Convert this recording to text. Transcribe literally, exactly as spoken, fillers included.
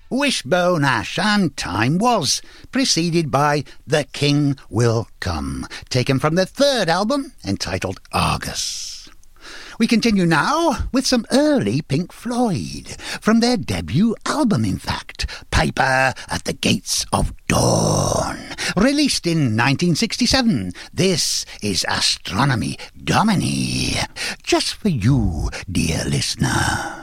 Wishbone Ash and Time Was, preceded by The King Will Come, taken from their third album entitled Argus. We continue now with some early Pink Floyd, from their debut album in fact, Piper at the Gates of Dawn, released in nineteen sixty-seven. This is Astronomy Domini, just for you, dear listener.